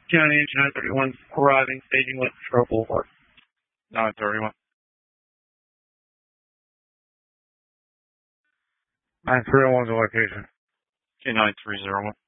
County Engine 931 arriving, staging left Stroke Boulevard. 931. 931's the location. Okay, 9301.